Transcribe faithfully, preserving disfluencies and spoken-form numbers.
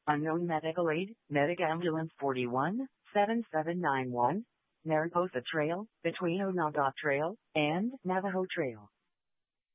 Unknown medical aid, Medic Ambulance forty-one, seven seven nine one, Mariposa Trail, between Onaga Trail and Navajo Trail.